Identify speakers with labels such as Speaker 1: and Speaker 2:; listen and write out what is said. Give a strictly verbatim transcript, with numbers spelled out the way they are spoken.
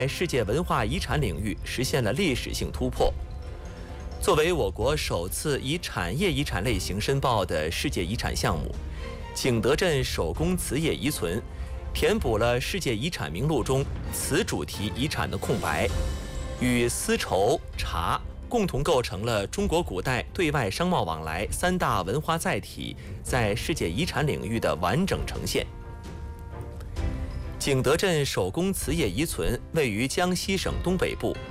Speaker 1: 世界文化遗产领域实现了历史性突破。作为我国首次以产业遗产类型申报的世界遗产项目，景德镇手工瓷业遗存填补了世界遗产名录中瓷主题遗产的空白，与丝绸、茶共同构成了中国古代对外商贸往来三大文化载体在世界遗产领域的完整呈现。景德镇手工瓷业遗存位于江西省东北部，